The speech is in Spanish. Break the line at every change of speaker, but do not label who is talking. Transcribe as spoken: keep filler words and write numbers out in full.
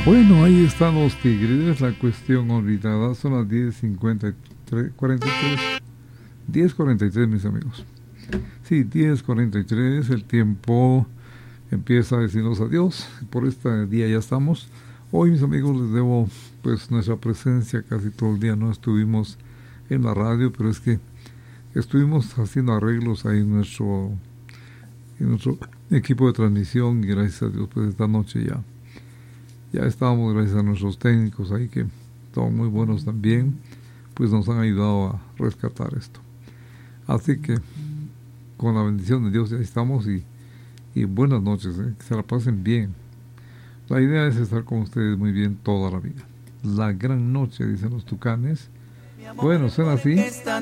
Bueno, ahí están los tigres, la cuestión olvidada. Son las diez cincuenta y tres, cuarenta y tres. diez cuarenta y tres, mis amigos. Sí, diez cuarenta y tres, el tiempo empieza a decirnos adiós. Por este día ya estamos. Hoy, mis amigos, les debo pues nuestra presencia. Casi todo el día no estuvimos en la radio, pero es que estuvimos haciendo arreglos ahí en nuestro, en nuestro equipo de transmisión, y gracias a Dios, pues esta noche ya ya estábamos, gracias a nuestros técnicos ahí, que son muy buenos también, pues nos han ayudado a rescatar esto. Así que con la bendición de Dios ya estamos, y, y buenas noches, ¿eh? Que se la pasen bien. La idea es estar con ustedes muy bien toda la vida. La gran noche, dicen los tucanes. Bueno, suena así.